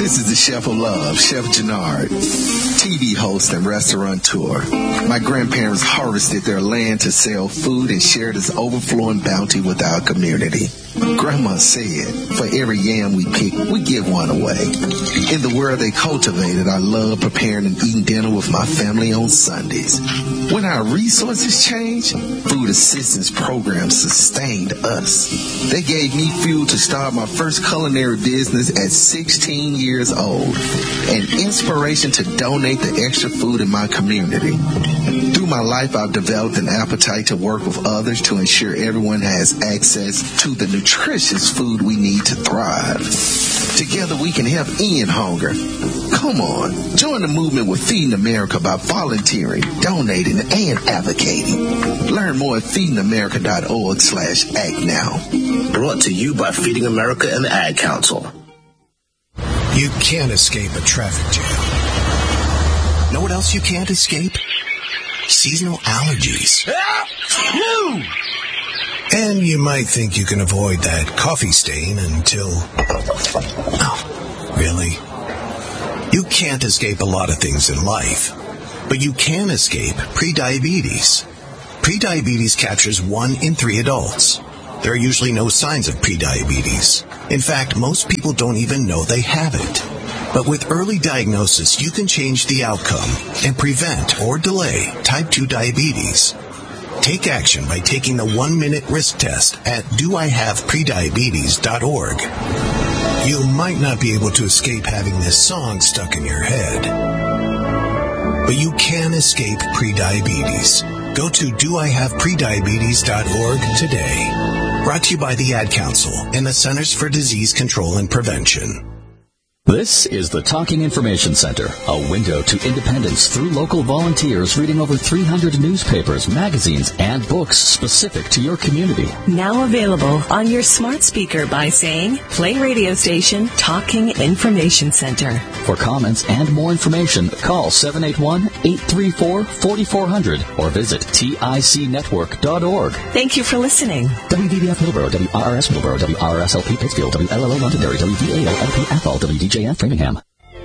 This is the Chef of Love, Chef Jannard, TV host and restaurateur. My grandparents harvested their land to sell food and share this overflowing bounty with our community. Grandma said, for every yam we pick, we give one away. In the world they cultivated, I love preparing and eating dinner with my family on Sundays. When our resources changed, food assistance programs sustained us. They gave me fuel to start my first culinary business at 16 years old, and inspiration to donate the extra food in my community. Through my life, I've developed an appetite to work with others to ensure everyone has access to the nutritious food we need to thrive. Together we can help end hunger. Come on, join the movement with Feeding America by volunteering, donating, and advocating. Learn more at feedingamerica.org/act now. Brought to you by Feeding America and the Ad Council. You can't escape a traffic jam. Know what else you can't escape? Seasonal allergies. And you might think you can avoid that coffee stain until... Oh, really? You can't escape a lot of things in life, but you can escape prediabetes. Prediabetes captures 1 in 3 adults. There are usually no signs of prediabetes. In fact, most people don't even know they have it. But with early diagnosis, you can change the outcome and prevent or delay type 2 diabetes. Take action by taking the 1-minute risk test at doihaveprediabetes.org. You might not be able to escape having this song stuck in your head, but you can escape prediabetes. Go to doihaveprediabetes.org today. Brought to you by the Ad Council and the Centers for Disease Control and Prevention. This is the Talking Information Center, a window to independence through local volunteers reading over 300 newspapers, magazines, and books specific to your community. Now available on your smart speaker by saying, play radio station Talking Information Center. For comments and more information, call 781-834-4400 or visit ticnetwork.org. Thank you for listening. WDBF Hillsborough, WRRS Middleborough, WRSLP Pittsfield, WLLO Londonderry, WVALP Athol, WDJF Framingham.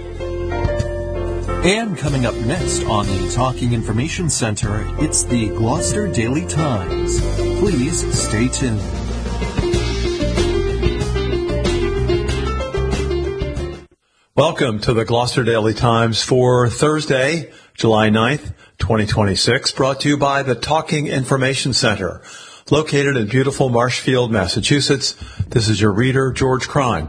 And coming up next on the Talking Information Center, it's the Gloucester Daily Times. Please stay tuned. Welcome to the Gloucester Daily Times for Thursday, July 9th, 2026, brought to you by the Talking Information Center, located in beautiful Marshfield, Massachusetts. This is your reader, George Crime.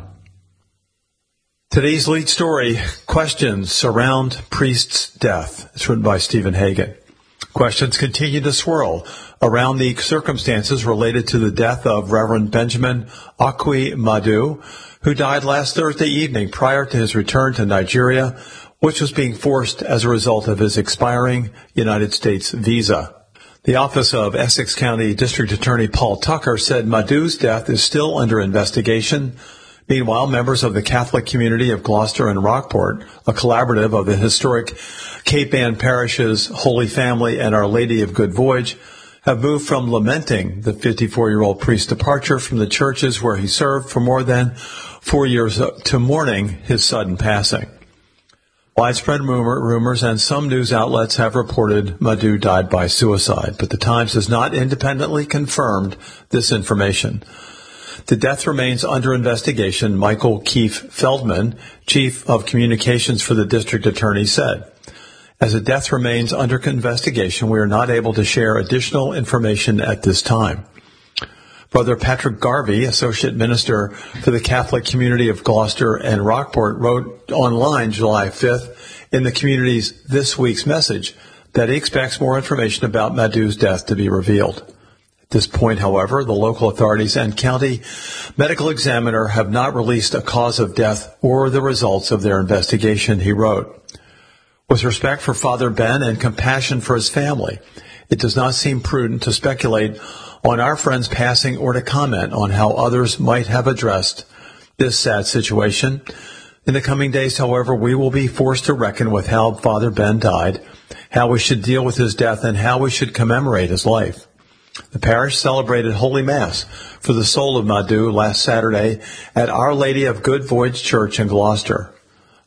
Today's lead story, questions surround priest's death. It's written by Stephen Hagan. Questions continue to swirl around the circumstances related to the death of Reverend Benjamin Akwi Madu, who died last Thursday evening prior to his return to Nigeria, which was being forced as a result of his expiring United States visa. The Office of Essex County District Attorney Paul Tucker said Madu's death is still under investigation. Meanwhile, members of the Catholic community of Gloucester and Rockport, a collaborative of the historic Cape Ann parishes Holy Family and Our Lady of Good Voyage, have moved from lamenting the 54-year-old priest's departure from the churches where he served for more than 4 years to mourning his sudden passing. Widespread rumors and some news outlets have reported Madu died by suicide, but the Times has not independently confirmed this information. The death remains under investigation, Michael Keefe Feldman, Chief of Communications for the District Attorney, said. As the death remains under investigation, we are not able to share additional information at this time. Brother Patrick Garvey, Associate Minister for the Catholic community of Gloucester and Rockport, wrote online July 5th in the community's This Week's Message that he expects more information about Madu's death to be revealed. At this point, however, the local authorities and county medical examiner have not released a cause of death or the results of their investigation, he wrote. With respect for Father Ben and compassion for his family, it does not seem prudent to speculate on our friend's passing or to comment on how others might have addressed this sad situation. In the coming days, however, we will be forced to reckon with how Father Ben died, how we should deal with his death, and how we should commemorate his life. The parish celebrated Holy Mass for the soul of Madu last Saturday at Our Lady of Good Voyage Church in Gloucester.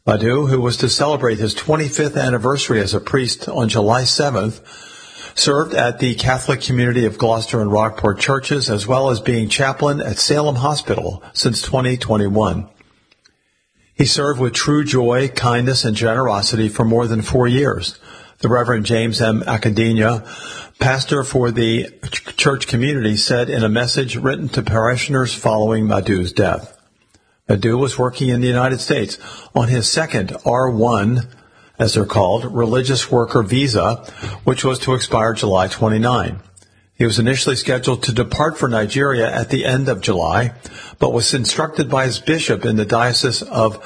Madhu, who was to celebrate his 25th anniversary as a priest on July 7th, served at the Catholic community of Gloucester and Rockport churches, as well as being chaplain at Salem Hospital since 2021. He served with true joy, kindness, and generosity for more than 4 years. The Reverend James M. Academia, pastor for the church community, said in a message written to parishioners following Madhu's death. Madhu was working in the United States on his second R1, as they're called, religious worker visa, which was to expire July 29. He was initially scheduled to depart for Nigeria at the end of July, but was instructed by his bishop in the Diocese of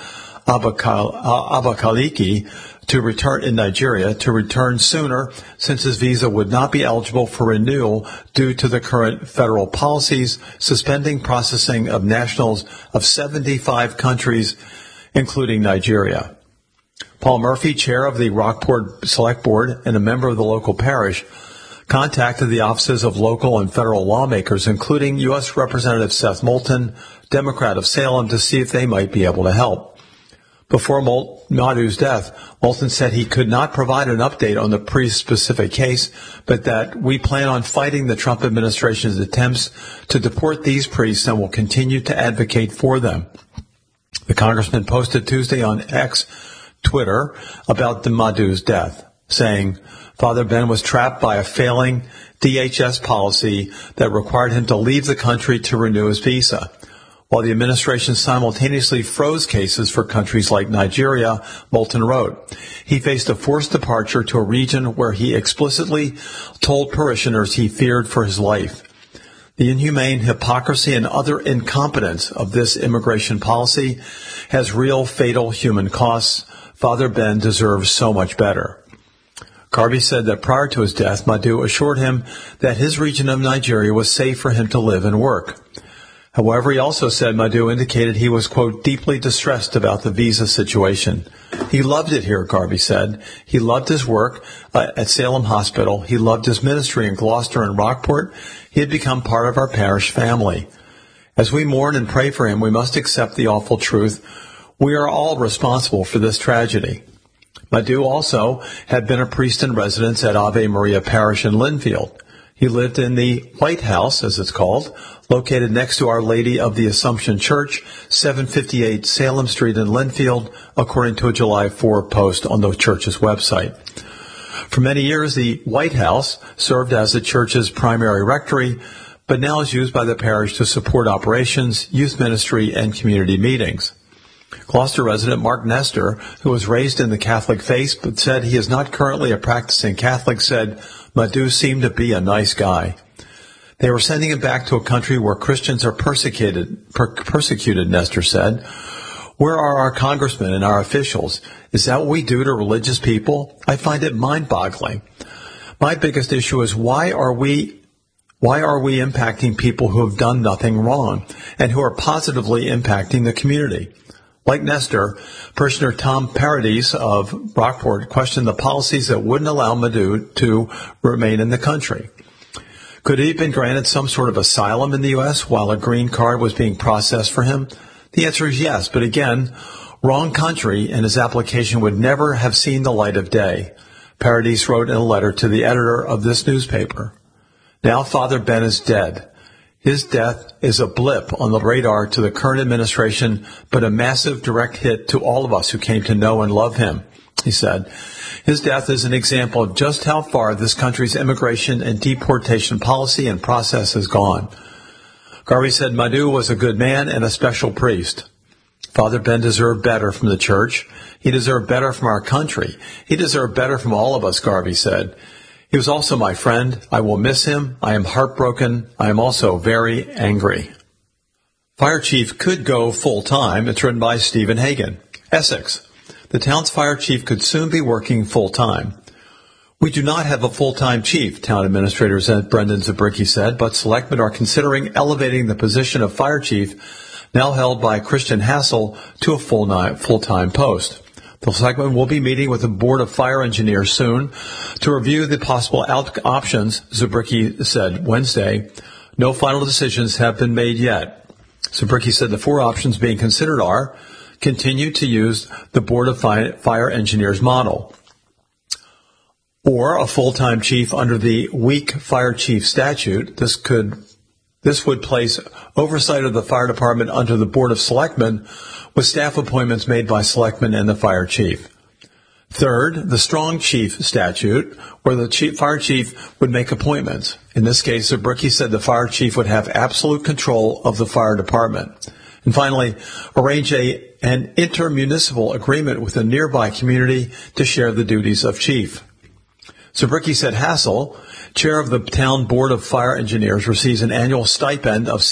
Abakaliki to return sooner, since his visa would not be eligible for renewal due to the current federal policies suspending processing of nationals of 75 countries, including Nigeria. Paul Murphy, chair of the Rockport Select Board and a member of the local parish, contacted the offices of local and federal lawmakers, including U.S. Representative Seth Moulton, Democrat of Salem, to see if they might be able to help. Before Madhu's death, Moulton said he could not provide an update on the priest-specific case, but that we plan on fighting the Trump administration's attempts to deport these priests and will continue to advocate for them. The congressman posted Tuesday on X, Twitter, about Madhu's death, saying, Father Ben was trapped by a failing DHS policy that required him to leave the country to renew his visa. While the administration simultaneously froze cases for countries like Nigeria, Moulton wrote, he faced a forced departure to a region where he explicitly told parishioners he feared for his life. The inhumane hypocrisy and utter incompetence of this immigration policy has real fatal human costs. Father Ben deserves so much better. Garvey said that prior to his death, Madhu assured him that his region of Nigeria was safe for him to live and work. However, he also said Madhu indicated he was, quote, deeply distressed about the visa situation. He loved it here, Garvey said. He loved his work at Salem Hospital. He loved his ministry in Gloucester and Rockport. He had become part of our parish family. As we mourn and pray for him, we must accept the awful truth. We are all responsible for this tragedy. Madhu also had been a priest in residence at Ave Maria Parish in Linfield. He lived in the White House, as it's called, located next to Our Lady of the Assumption Church, 758 Salem Street in Linfield, according to a July 4 post on the church's website. For many years, the White House served as the church's primary rectory, but now is used by the parish to support operations, youth ministry, and community meetings. Gloucester resident Mark Nestor, who was raised in the Catholic faith but said he is not currently a practicing Catholic, said Madhu seemed to be a nice guy. They were sending him back to a country where Christians are persecuted, Nestor said. Where are our congressmen and our officials? Is that what we do to religious people? I find it mind-boggling. My biggest issue is why are we impacting people who have done nothing wrong and who are positively impacting the community? Like Nestor, parishioner Tom Paradis of Rockport questioned the policies that wouldn't allow Madhu to remain in the country. Could he have been granted some sort of asylum in the U.S. while a green card was being processed for him? The answer is yes, but again, wrong country, and his application would never have seen the light of day. Paradis wrote in a letter to the editor of this newspaper. Now Father Ben is dead. His death is a blip on the radar to the current administration, but a massive direct hit to all of us who came to know and love him, he said. His death is an example of just how far this country's immigration and deportation policy and process has gone. Garvey said Madhu was a good man and a special priest. Father Ben deserved better from the church. He deserved better from our country. He deserved better from all of us, Garvey said. He was also my friend. I will miss him. I am heartbroken. I am also very angry. Fire chief could go full-time. It's written by Stephen Hagan. Essex. The town's fire chief could soon be working full-time. We do not have a full-time chief, town administrator Brendan Zabricki said, but selectmen are considering elevating the position of fire chief, now held by Christian Hassel, to a full-time post. The selectmen will be meeting with the Board of Fire Engineers soon to review the possible options, Zabricki said Wednesday. No final decisions have been made yet. Zabricki said the four options being considered are continue to use the Board of Fire Engineers model, or a full-time chief under the weak fire chief statute. This would place oversight of the fire department under the Board of Selectmen, with staff appointments made by selectmen and the fire chief. Third, the strong chief statute, where the fire chief would make appointments. In this case, Zabricki said the fire chief would have absolute control of the fire department. And finally, arrange an intermunicipal agreement with a nearby community to share the duties of chief. Zabricki said Hassel, chair of the town board of fire engineers, receives an annual stipend of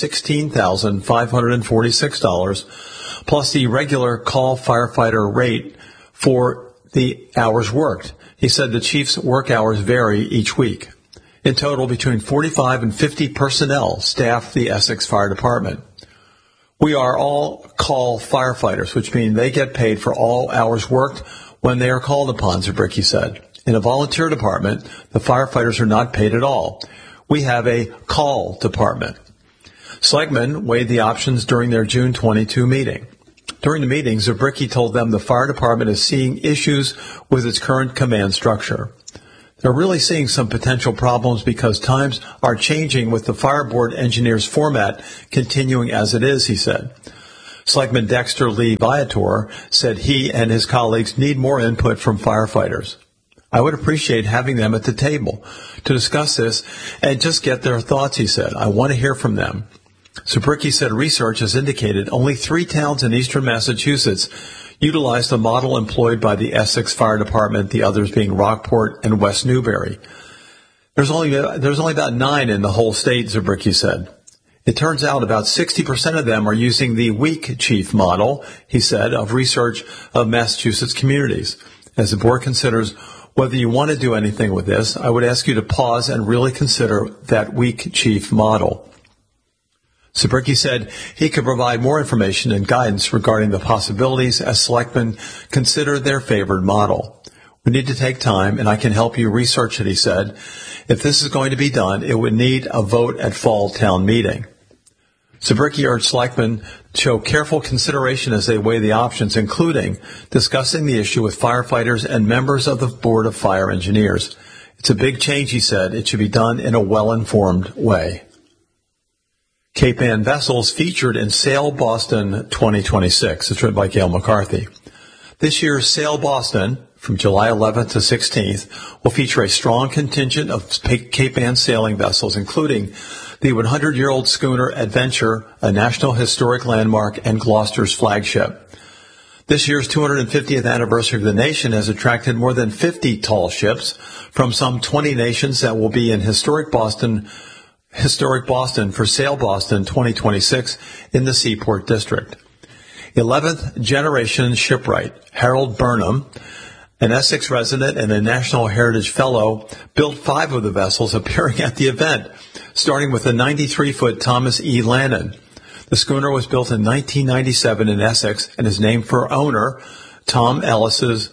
$16,546, plus the regular call firefighter rate for the hours worked. He said the chief's work hours vary each week. In total, between 45 and 50 personnel staff the Essex Fire Department. We are all call firefighters, which means they get paid for all hours worked when they are called upon, Zabricki said. In a volunteer department, the firefighters are not paid at all. We have a call department. Selectmen weighed the options during their June 22 meeting. During the meeting, Zabricki told them the fire department is seeing issues with its current command structure. They're really seeing some potential problems because times are changing with the fire board engineers format continuing as it is, he said. Selectman Dexter Lee Viator said he and his colleagues need more input from firefighters. I would appreciate having them at the table to discuss this and just get their thoughts, he said. I want to hear from them. Zabricki said research has indicated only 3 towns in eastern Massachusetts utilized the model employed by the Essex Fire Department, the others being Rockport and West Newbury. There's only about 9 in the whole state, Zabricki said. It turns out about 60% of them are using the weak chief model, he said, of research of Massachusetts communities. As the board considers whether you want to do anything with this, I would ask you to pause and really consider that weak chief model. Zabricki said he could provide more information and guidance regarding the possibilities as selectmen consider their favored model. We need to take time, and I can help you research it, he said. If this is going to be done, it would need a vote at fall town meeting. Zabricki urged selectmen to show careful consideration as they weigh the options, including discussing the issue with firefighters and members of the Board of Fire Engineers. It's a big change, he said. It should be done in a well-informed way. Cape Ann vessels featured in Sail Boston 2026. It's written by Gail McCarthy. This year's Sail Boston, from July 11th to 16th, will feature a strong contingent of Cape Ann sailing vessels, including the 100-year-old schooner Adventure, a National Historic Landmark, and Gloucester's flagship. This year's 250th anniversary of the nation has attracted more than 50 tall ships from some 20 nations that will be in Historic Boston for Sail Boston 2026 in the Seaport District. 11th generation shipwright Harold Burnham, an Essex resident and a National Heritage Fellow, built 5 of the vessels appearing at the event, starting with the 93-foot Thomas E. Lannon. The schooner was built in 1997 in Essex and is named for owner Tom Ellis's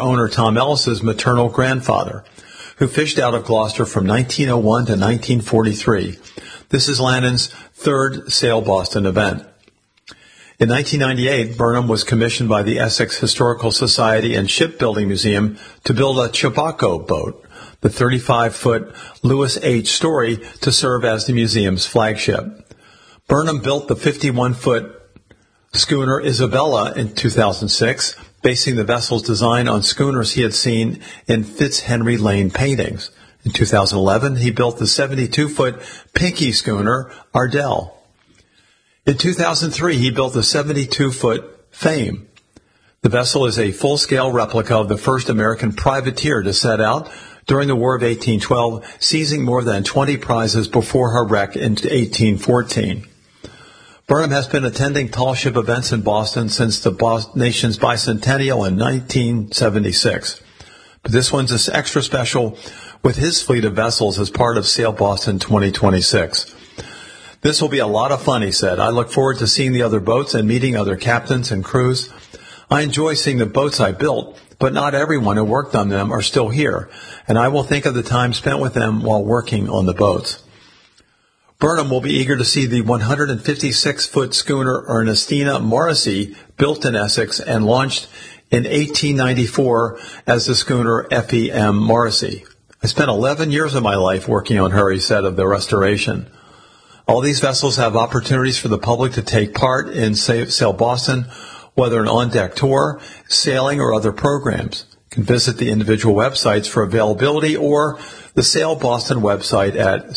maternal grandfather, who fished out of Gloucester from 1901 to 1943. This is Lannon's 3rd Sail Boston event. In 1998, Burnham was commissioned by the Essex Historical Society and Shipbuilding Museum to build a Chabaco boat, the 35-foot Lewis H. Story, to serve as the museum's flagship. Burnham built the 51-foot schooner Isabella in 2006, basing the vessel's design on schooners he had seen in Fitzhenry Lane paintings. In 2011, he built the 72-foot Pinky schooner Ardell. In 2003, he built the 72-foot Fame. The vessel is a full-scale replica of the first American privateer to set out during the War of 1812, seizing more than 20 prizes before her wreck in 1814. Burnham has been attending tall ship events in Boston since the nation's bicentennial in 1976. But this one's extra special with his fleet of vessels as part of Sail Boston 2026. This will be a lot of fun, he said. I look forward to seeing the other boats and meeting other captains and crews. I enjoy seeing the boats I built, but not everyone who worked on them are still here, and I will think of the time spent with them while working on the boats. Burnham will be eager to see the 156-foot schooner Ernestina Morrissey, built in Essex and launched in 1894 as the schooner F.E.M. Morrissey. I spent 11 years of my life working on her, he said, of the restoration. All these vessels have opportunities for the public to take part in Sail Boston, whether an on-deck tour, sailing, or other programs. You can visit the individual websites for availability or the Sail Boston website at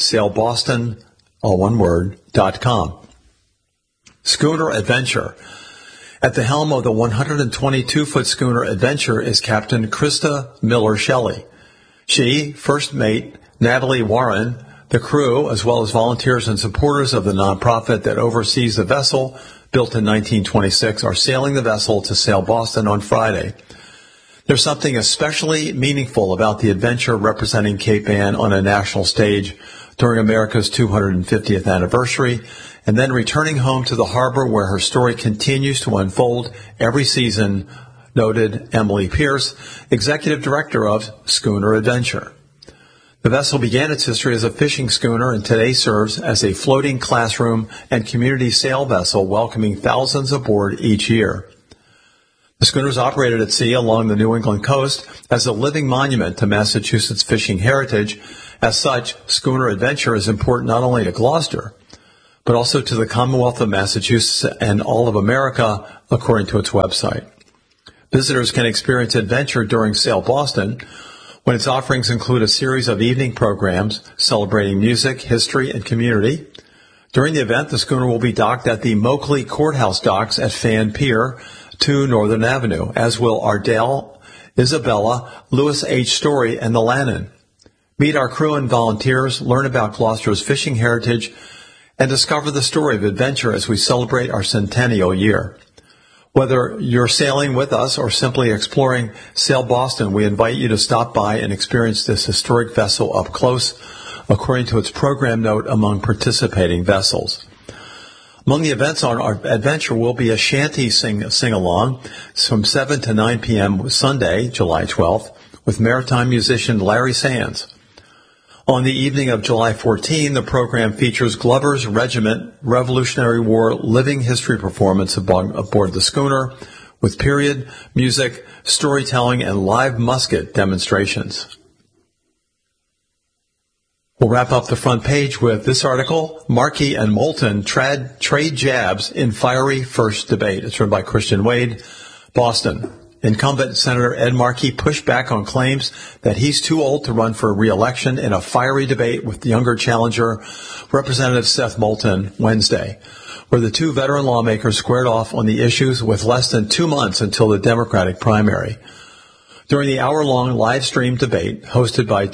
sailboston.com. Schooner Adventure. At the helm of the 122-foot schooner Adventure is Captain Krista Miller Shelley. She, first mate Natalie Warren, the crew, as well as volunteers and supporters of the nonprofit that oversees the vessel, built in 1926, are sailing the vessel to Sail Boston on Friday. There's something especially meaningful about the adventure representing Cape Ann on a national stage during America's 250th anniversary, and then returning home to the harbor where her story continues to unfold every season, noted Emily Pierce, executive director of Schooner Adventure. The vessel began its history as a fishing schooner and today serves as a floating classroom and community sail vessel welcoming thousands aboard each year. The schooner is operated at sea along the New England coast as a living monument to Massachusetts fishing heritage. As such, Schooner Adventure is important not only to Gloucester, but also to the Commonwealth of Massachusetts and all of America, according to its website. Visitors can experience adventure during Sail Boston, when its offerings include a series of evening programs celebrating music, history, and community. During the event, the schooner will be docked at the Moakley Courthouse docks at Fan Pier 2 Northern Avenue, as will Ardell, Isabella, Lewis H. Story, and the Lannon. Meet our crew and volunteers, learn about Gloucester's fishing heritage, and discover the story of adventure as we celebrate our centennial year. Whether you're sailing with us or simply exploring Sail Boston, we invite you to stop by and experience this historic vessel up close, according to its program note among participating vessels. Among the events on our adventure will be a shanty sing-along from 7 to 9 p.m. Sunday, July 12th, with maritime musician Larry Sands. On the evening of July 14, the program features Glover's Regiment Revolutionary War Living History performance aboard the schooner, with period, music, storytelling, and live musket demonstrations. We'll wrap up the front page with this article, Markey and Moulton trade jabs in fiery first debate. It's written by Christian Wade, Boston. Incumbent Senator Ed Markey pushed back on claims that he's too old to run for re-election in a fiery debate with younger challenger Representative Seth Moulton Wednesday, where the two veteran lawmakers squared off on the issues with less than 2 months until the Democratic primary. During the hour-long live-stream debate hosted by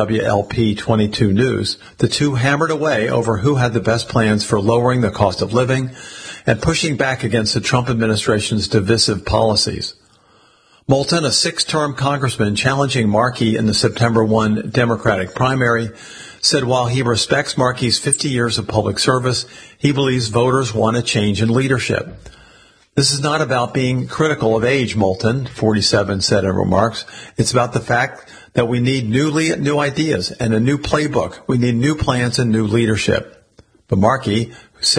WWLP 22 News, the two hammered away over who had the best plans for lowering the cost of living and pushing back against the Trump administration's divisive policies. Moulton, a 6-term congressman challenging Markey in the September 1 Democratic primary, said while he respects Markey's 50 years of public service, he believes voters want a change in leadership. This is not about being critical of age, Moulton, 47, said in remarks. It's about the fact that we need new ideas and a new playbook. We need new plans and new leadership. But Markey,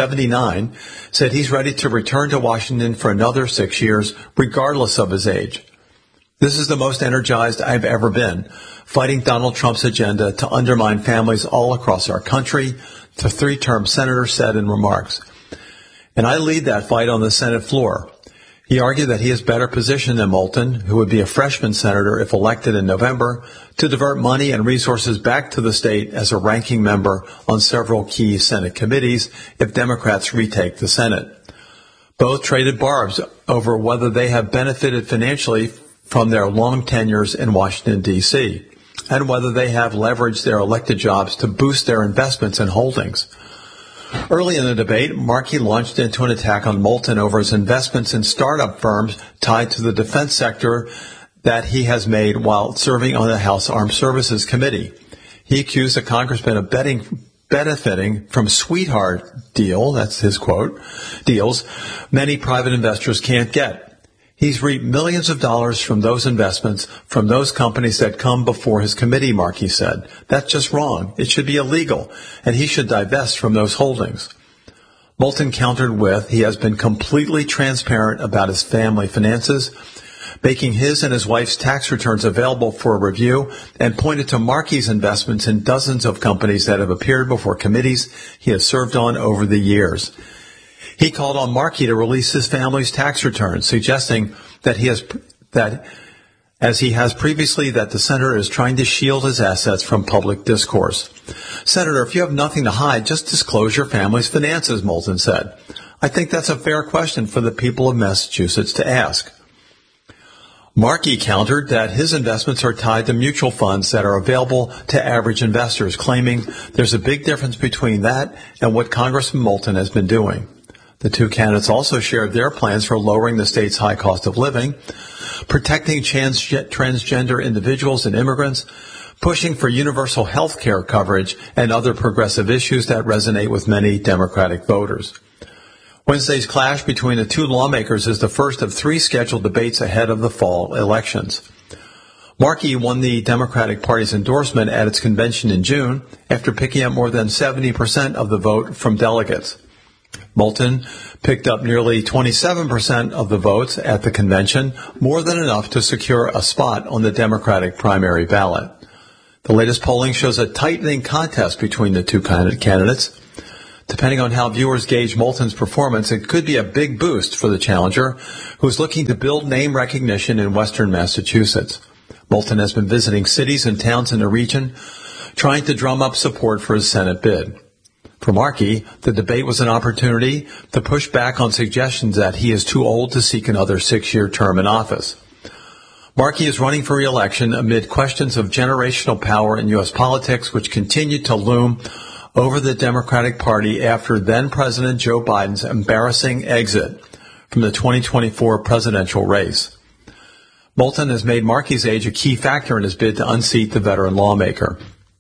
79, said he's ready to return to Washington for another 6 years, regardless of his age. This is the most energized I've ever been, fighting Donald Trump's agenda to undermine families all across our country, the 3-term senator said in remarks. And I lead that fight on the Senate floor. He argued that he is better positioned than Moulton, who would be a freshman senator if elected in November, to divert money and resources back to the state as a ranking member on several key Senate committees if Democrats retake the Senate. Both traded barbs over whether they have benefited financially from their long tenures in Washington, D.C., and whether they have leveraged their elected jobs to boost their investments and holdings. Early in the debate, Markey launched into an attack on Moulton over his investments in startup firms tied to the defense sector that he has made while serving on the House Armed Services Committee. He accused the congressman of benefiting from sweetheart deal, that's his quote, deals many private investors can't get. He's reaped millions of dollars from those investments from those companies that come before his committee, Markey said. That's just wrong. It should be illegal, and he should divest from those holdings. Moulton countered with, he has been completely transparent about his family finances, making his and his wife's tax returns available for review, and pointed to Markey's investments in dozens of companies that have appeared before committees he has served on over the years. He called on Markey to release his family's tax returns, suggesting that as he has previously, that the senator is trying to shield his assets from public discourse. Senator, if you have nothing to hide, just disclose your family's finances, Moulton said. I think that's a fair question for the people of Massachusetts to ask. Markey countered that his investments are tied to mutual funds that are available to average investors, claiming there's a big difference between that and what Congressman Moulton has been doing. The two candidates also shared their plans for lowering the state's high cost of living, protecting transgender individuals and immigrants, pushing for universal health care coverage, and other progressive issues that resonate with many Democratic voters. Wednesday's clash between the two lawmakers is the first of 3 scheduled debates ahead of the fall elections. Markey won the Democratic Party's endorsement at its convention in June after picking up more than 70% of the vote from delegates. Moulton picked up nearly 27% of the votes at the convention, more than enough to secure a spot on the Democratic primary ballot. The latest polling shows a tightening contest between the two candidates. Depending on how viewers gauge Moulton's performance, it could be a big boost for the challenger, who's looking to build name recognition in western Massachusetts. Moulton has been visiting cities and towns in the region, trying to drum up support for his Senate bid. For Markey, the debate was an opportunity to push back on suggestions that he is too old to seek another 6-year term in office. Markey is running for re-election amid questions of generational power in U.S. politics, which continue to loom over the Democratic Party after then-President Joe Biden's embarrassing exit from the 2024 presidential race. Moulton has made Markey's age a key factor in his bid to unseat the veteran lawmaker.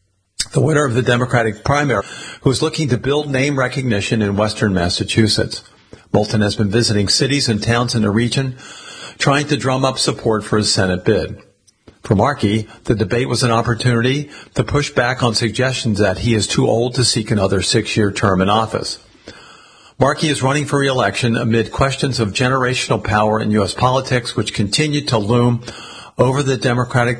The winner of the Democratic primary, who is looking to build name recognition in western Massachusetts. Moulton has been visiting cities and towns in the region, trying to drum up support for his Senate bid. For Markey, the debate was an opportunity to push back on suggestions that he is too old to seek another 6-year term in office. Markey is running for re-election amid questions of generational power in U.S. politics, which continue to loom over the Democratic